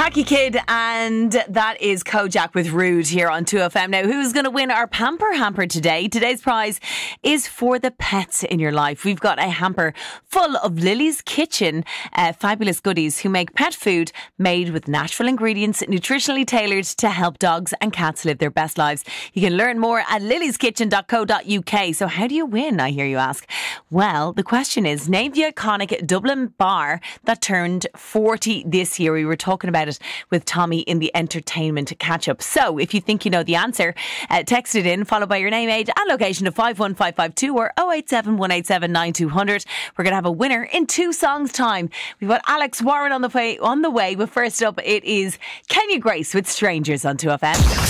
Tacky Kid, and that is Kojak with Rude here on 2FM. Now, who's going to win our Pamper Hamper today? Today's prize is for the pets in your life. We've got a hamper full of Lily's Kitchen, fabulous goodies who make pet food made with natural ingredients, nutritionally tailored to help dogs and cats live their best lives. You can learn more at lillyskitchen.co.uk. So how do you win, I hear you ask? Well, the question is, name the iconic Dublin bar that turned 40 this year. We were talking about it with Tommy in the entertainment catch-up. So if you think you know the answer, text it in, followed by your name, age and location to 51552 or 087 187 9200. We're going to have a winner in 2 songs time. We've got Alex Warren on the way, but first up it is Kenya Grace with Strangers on 2FM.